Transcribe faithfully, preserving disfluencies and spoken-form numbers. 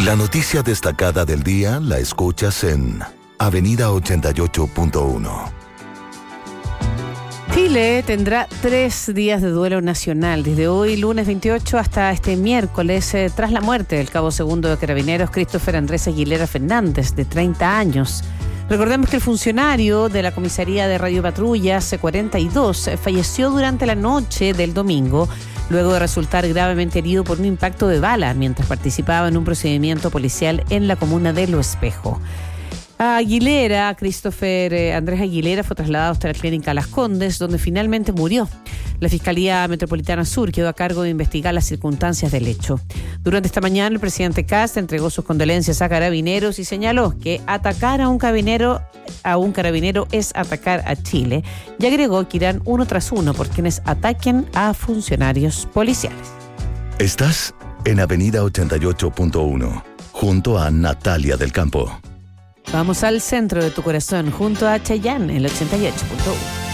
La noticia destacada del día la escuchas en Avenida ochenta y ocho punto uno. Chile tendrá tres días de duelo nacional, desde hoy lunes veintiocho hasta este miércoles, eh, tras la muerte del cabo segundo de Carabineros Christopher Andrés Aguilera Fernández, de treinta años. Recordemos que el funcionario de la comisaría de Radio Patrullas cuarenta y dos falleció durante la noche del domingo, luego de resultar gravemente herido por un impacto de bala mientras participaba en un procedimiento policial en la comuna de Lo Espejo. Aguilera, Christopher eh, Andrés Aguilera, fue trasladado hasta la clínica Las Condes, donde finalmente murió. La Fiscalía Metropolitana Sur quedó a cargo de investigar las circunstancias del hecho. Durante esta mañana, el presidente Kast entregó sus condolencias a carabineros y señaló que atacar a un carabinero, a un carabinero es atacar a Chile, y agregó que irán uno tras uno por quienes ataquen a funcionarios policiales. Estás en Avenida ochenta y ocho punto uno, junto a Natalia del Campo. Vamos al centro de tu corazón, junto a Chayanne, el ochenta y ocho punto uno.